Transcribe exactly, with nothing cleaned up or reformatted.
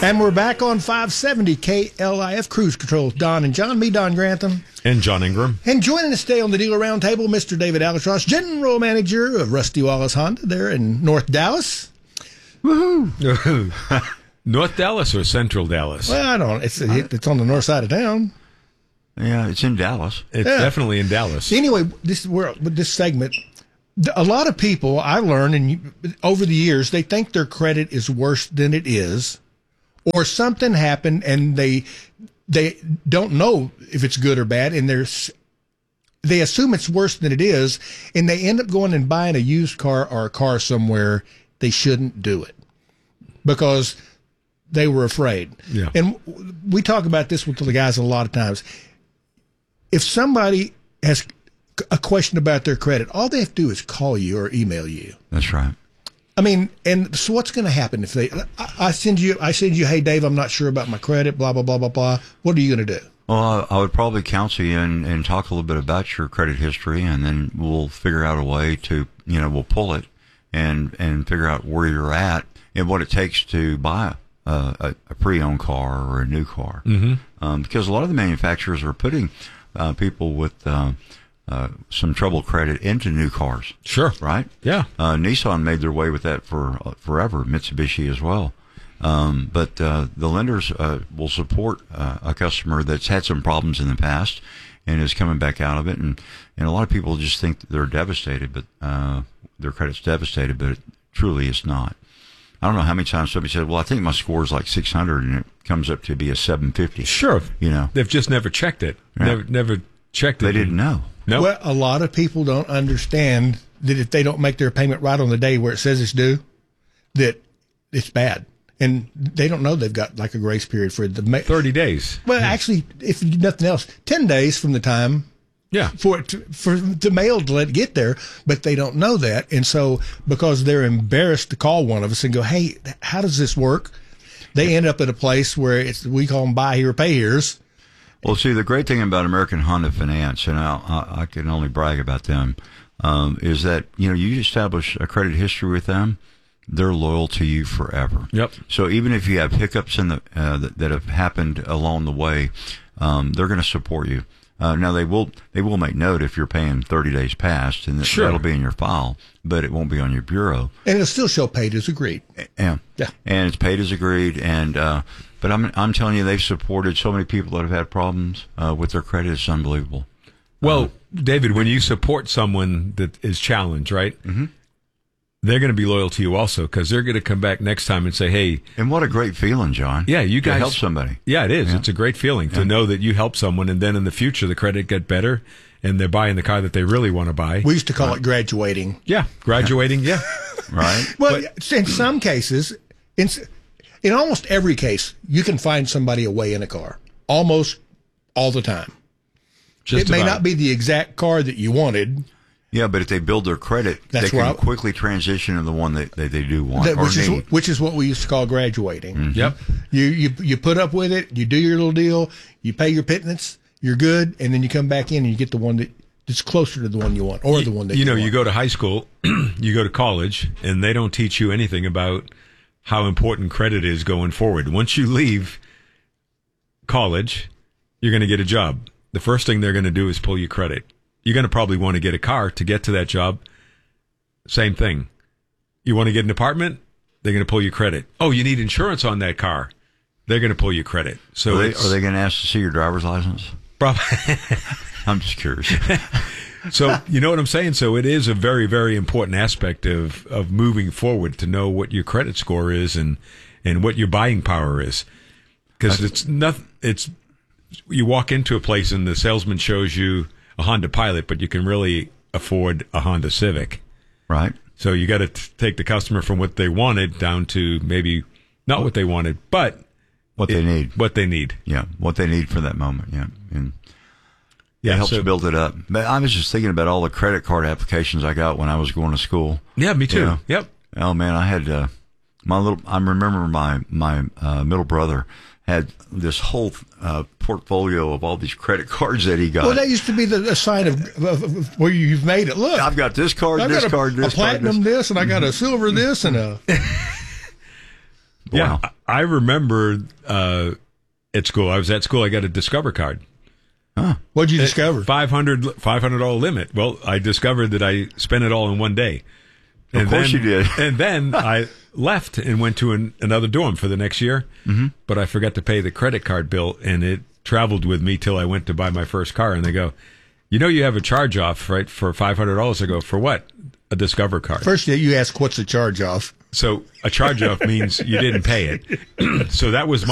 And we're back on five seventy K L I F Cruise Control. Don and John, me, Don Grantham. And John Ingram. And joining us today on the Dealer Roundtable, Mister David Albatross, General Manager of Rusty Wallace Honda there in North Dallas. Woohoo! North Dallas or Central Dallas? Well, I don't. It's it's on the north side of town. Yeah, it's in Dallas. It's Yeah. definitely in Dallas. Anyway, this we're with this segment. A lot of people I learned, and you, over the years, they think their credit is worse than it is, or something happened, and they they don't know if it's good or bad, and they're they assume it's worse than it is, and they end up going and buying a used car or a car somewhere they shouldn't do it because they were afraid. Yeah. And we talk about this with the guys a lot of times. If somebody has a question about their credit, all they have to do is call you or email you. That's right. I mean, and so what's going to happen if they? I, I send you, I send you, hey Dave, I'm not sure about my credit, blah blah blah blah blah. What are you going to do? Well, I would probably counsel you and, and talk a little bit about your credit history, and then we'll figure out a way to, you know, we'll pull it and and figure out where you're at and what it takes to buy a, a, a pre-owned car or a new car. Mm-hmm. Um, because a lot of the manufacturers are putting uh, people with uh, uh, some troubled credit into new cars. Sure. Right? Yeah. Uh, Nissan made their way with that for uh, forever, Mitsubishi as well. Um, but uh, the lenders uh, will support uh, a customer that's had some problems in the past and is coming back out of it. And, and a lot of people just think that they're devastated, but uh, their credit's devastated, but it truly is not. I don't know how many times somebody said, well, I think my score is like six hundred, and it comes up to be a seven fifty. Sure. You know, They've just never checked it. Yeah. Never never checked it. they didn't know. No. Well, a lot of people don't understand that if they don't make their payment right on the day where it says it's due, that it's bad. And they don't know they've got like a grace period for the ma- thirty days. Well, actually, if nothing else, ten days from the time Yeah. for it to, for the mail to let it get there, but they don't know that. And so because they're embarrassed to call one of us and go, hey, how does this work? They end up at a place where it's, we call them buy here, pay here's. Well, see, the great thing about American Honda Finance, and I, I, I can only brag about them, um, is that, you know, you establish a credit history with them, they're loyal to you forever. Yep. So even if you have hiccups in the uh, that, that have happened along the way, um, they're going to support you. Uh, now they will they will make note if you're paying thirty days past, and Sure. that'll be in your file, but it won't be on your bureau. And it'll still show paid as agreed. Yeah, Yeah. and it's paid as agreed. And uh, but I'm I'm telling you, they've supported so many people that have had problems uh, with their credit. It's unbelievable. Well, David, when you support someone that is challenged, right? Mm-hmm. They're going to be loyal to you also because they're going to come back next time and say, hey, And what a great feeling, John. yeah, you to guys help somebody. Yeah, it is. Yeah. It's a great feeling Yeah. to know that you help someone, and then in the future the credit get better, and they're buying the car that they really want to buy. We used to call it graduating. yeah, graduating. Yeah, Right? Well, in some cases, in, in almost every case, you can find somebody away in a car. Almost all the time. just it may about. not be the exact car that you wanted. Yeah, but if they build their credit, That's they can right. quickly transition to the one that, that they do want That, or which is need. which is what we used to call graduating. Yep. You you you put up with it, you do your little deal, you pay your pittance, you're good, and then you come back in and you get the one that, that's closer to the one you want, or the one that you you, know, want. you go to high school, you go to college, and they don't teach you anything about how important credit is going forward. Once you leave college, you're going to get a job. The first thing they're going to do is pull your credit. You're going to probably want to get a car to get to that job. Same thing. You want to get an apartment? They're going to pull your credit. Oh, you need insurance on that car? They're going to pull your credit. So Are they, it's are they going to ask to see your driver's license? probably. I'm just curious. So, you know what I'm saying? So it is a very, very important aspect of, of moving forward to know what your credit score is and, and what your buying power is. Because it's nothing, it's, you walk into a place and the salesman shows you a Honda Pilot, but you can really afford a Honda Civic. Right? So you got to take the customer from what they wanted down to maybe not what they wanted, but What they it- need. What they need. Yeah, what they need for that moment. Yeah. And Yeah, it helps so- build it up. But I was just thinking about all the credit card applications I got when I was going to school. Yeah, me too. Yeah. Yep. Oh man, I had uh, my little. I remember my my uh, middle brother had this whole uh, portfolio of all these credit cards that he got. well, that used to be the, the sign of, of, of where you've made it. Look, I've got this card, I've this got a, card, this a platinum card, this. this, and I got a silver this, and a. Yeah, Wow. I remember uh, at school. I was at school. I got a Discover card. What'd you discover? five hundred dollars five hundred dollars limit. Well, I discovered that I spent it all in one day. And Of course then, you did. And then I left and went to an, another dorm for the next year. Mm-hmm. But I forgot to pay the credit card bill, and it traveled with me till I went to buy my first car. And they go, you know, you have a charge off, right, for five hundred dollars. I go, for what? A Discover card. First, you ask, what's the charge off? So a charge off means you didn't pay it. So that was